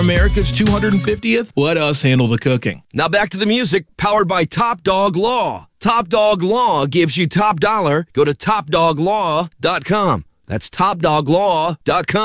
America's 250th. Let us handle the cooking. Now back to the music, powered by Top Dog Law. Top Dog Law gives you top dollar. Go to topdoglaw.com. That's topdoglaw.com.